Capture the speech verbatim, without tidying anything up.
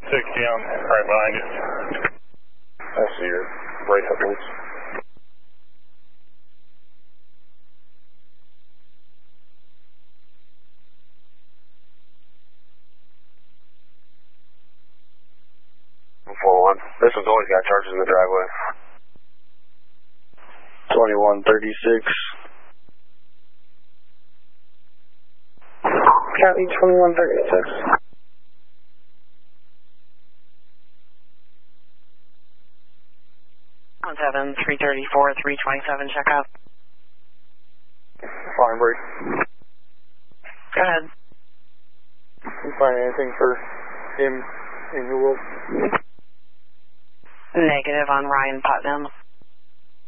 sixty, I'm right behind you. I see your right headlights. four one. This one's always got charges in the driveway. twenty-one thirty-six. Copy twenty-one thirty-six. one seven, three thirty-four, three twenty-seven, check out. Fine, Bree. Go ahead. You find anything for him in your world? Negative on Ryan Putnam.